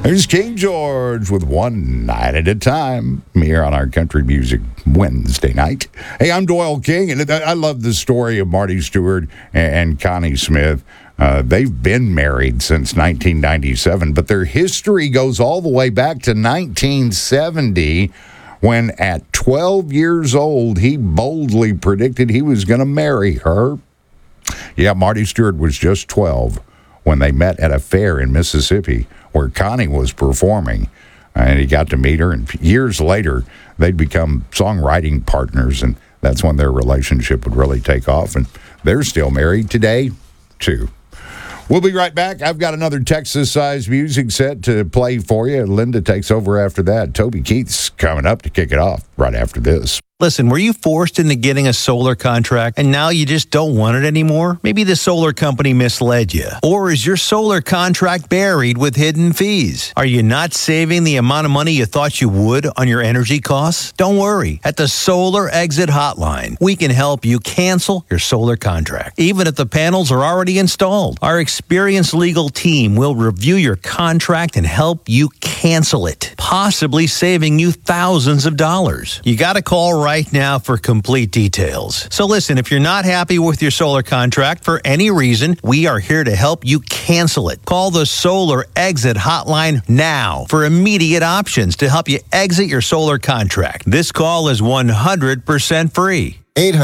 There's King George with One Night at a Time here on our Country Music Wednesday night. Hey, I'm Doyle King, and I love the story of Marty Stewart and Connie Smith. They've been married since 1997, but their history goes all the way back to 1970 when, at 12 years old, he boldly predicted he was going to marry her. Yeah, Marty Stewart was just 12 when they met at a fair in Mississippi where Connie was performing, and he got to meet her, and years later, they'd become songwriting partners, and that's when their relationship would really take off, and they're still married today, too. We'll be right back. I've got another Texas-sized music set to play for you. Linda takes over after that. Toby Keith's coming up to kick it off right after this. Listen, were you forced into getting a solar contract and now you just don't want it anymore? Maybe the solar company misled you. Or is your solar contract buried with hidden fees? Are you not saving the amount of money you thought you would on your energy costs? Don't worry. At the Solar Exit Hotline, we can help you cancel your solar contract, even if the panels are already installed. Our experienced legal team will review your contract and help you cancel it, possibly saving you thousands of dollars. You got to call right now for complete details. So listen, if you're not happy with your solar contract for any reason, we are here to help you cancel it. Call the Solar Exit Hotline now for immediate options to help you exit your solar contract. This call is 100% free.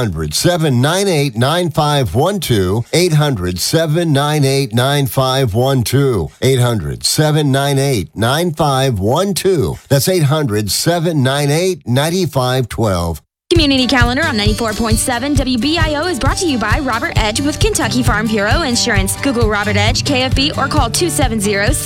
800-798-9512. 800-798-9512. 800-798-9512. That's 800-798-9512. Community Calendar on 94.7 WBIO is brought to you by Robert Edge with Kentucky Farm Bureau Insurance. Google Robert Edge, KFB, or call 270